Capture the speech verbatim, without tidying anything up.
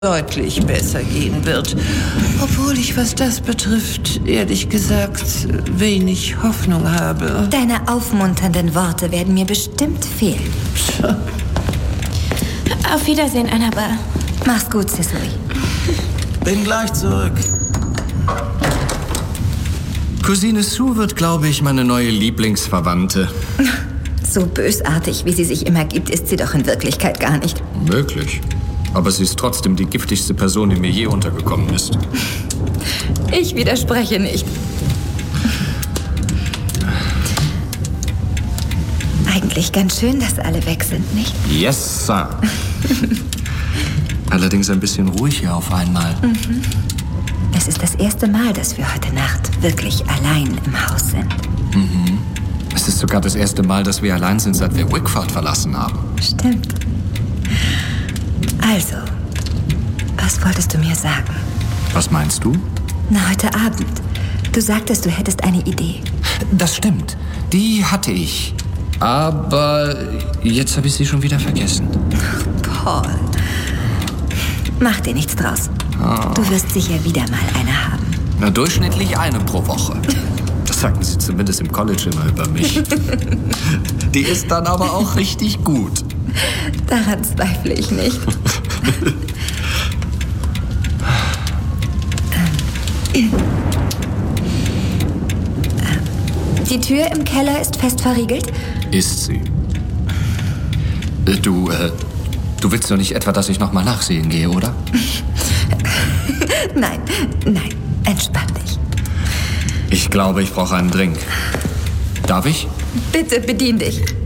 deutlich besser gehen wird. Obwohl ich, was das betrifft, ehrlich gesagt, wenig Hoffnung habe. Deine aufmunternden Worte werden mir bestimmt fehlen. Auf Wiedersehen, Annabelle. Mach's gut, Cicely. Bin gleich zurück. Cousine Sue wird, glaube ich, meine neue Lieblingsverwandte. So bösartig, wie sie sich immer gibt, ist sie doch in Wirklichkeit gar nicht. Möglich. Aber sie ist trotzdem die giftigste Person, die mir je untergekommen ist. Ich widerspreche nicht. Eigentlich ganz schön, dass alle weg sind, nicht? Yes, Sir. Allerdings ein bisschen ruhig hier auf einmal. Mhm. Es ist das erste Mal, dass wir heute Nacht wirklich allein im Haus sind. Mhm. Es ist sogar das erste Mal, dass wir allein sind, seit wir Wickford verlassen haben. Stimmt. Also, was wolltest du mir sagen? Was meinst du? Na, heute Abend. Du sagtest, du hättest eine Idee. Das stimmt. Die hatte ich. Aber jetzt habe ich sie schon wieder vergessen. Paul. Mach dir nichts draus. Oh. Du wirst sicher wieder mal eine haben. Na, durchschnittlich eine pro Woche. Das sagten sie zumindest im College immer über mich. Die ist dann aber auch richtig gut. Daran zweifle ich nicht. Die Tür im Keller ist fest verriegelt? Ist sie. Du, äh, du willst doch nicht etwa, dass ich noch mal nachsehen gehe, oder? Nein, nein, entspann dich. Ich glaube, ich brauche einen Drink. Darf ich? Bitte, bedien dich.